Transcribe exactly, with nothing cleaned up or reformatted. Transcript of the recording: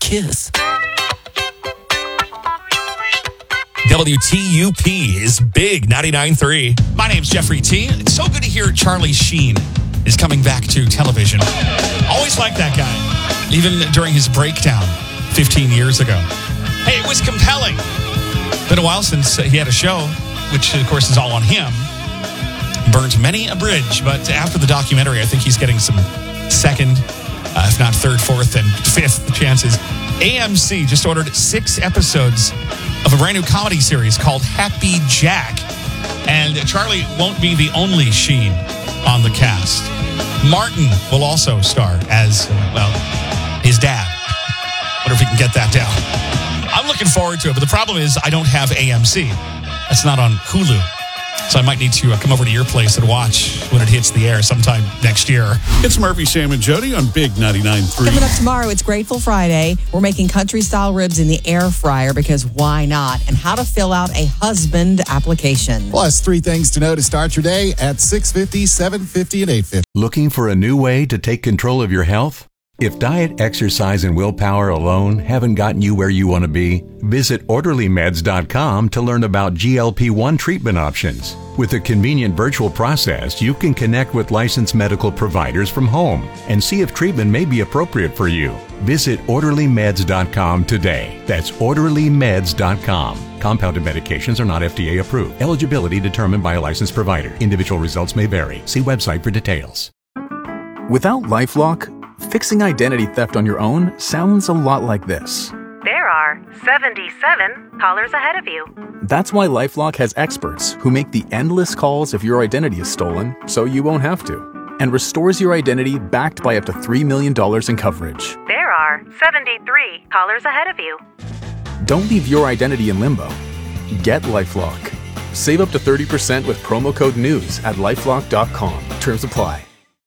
kiss. W T U P is big, ninety-nine point three. My name's Jeffrey T. It's so good to hear Charlie Sheen is coming back to television. Always liked that guy, even during his breakdown fifteen years ago. Hey, it was compelling. Been a while since he had a show, which, of course, is all on him. Burnt many a bridge, but after the documentary, I think he's getting some second, uh, if not third, fourth, and fifth chances. A M C just ordered six episodes of a brand new comedy series called Happy Jack. And Charlie won't be the only Sheen on the cast. Martin will also star as, well, his dad. Wonder if we can get that down. I'm looking forward to it, but the problem is I don't have A M C. That's not on Hulu. So I might need to uh, come over to your place and watch when it hits the air sometime next year. It's Murphy, Sam, and Jody on Big ninety-nine point three. Coming up tomorrow, it's Grateful Friday. We're making country-style ribs in the air fryer because why not? And how to fill out a husband application. Plus, three things to know to start your day at six fifty, seven fifty, and eight fifty. Looking for a new way to take control of your health? If diet, exercise, and willpower alone haven't gotten you where you want to be, visit orderly meds dot com to learn about G L P one treatment options. With a convenient virtual process, you can connect with licensed medical providers from home and see if treatment may be appropriate for you. Visit orderly meds dot com today. That's orderly meds dot com. Compounded medications are not F D A approved. Eligibility determined by a licensed provider. Individual results may vary. See website for details. Without LifeLock, fixing identity theft on your own sounds a lot like this. There are seventy-seven callers ahead of you. That's why LifeLock has experts who make the endless calls if your identity is stolen so you won't have to, and restores your identity backed by up to three million dollars in coverage. There are seventy-three callers ahead of you. Don't leave your identity in limbo. Get LifeLock. Save up to thirty percent with promo code NEWS at lifelock dot com. Terms apply.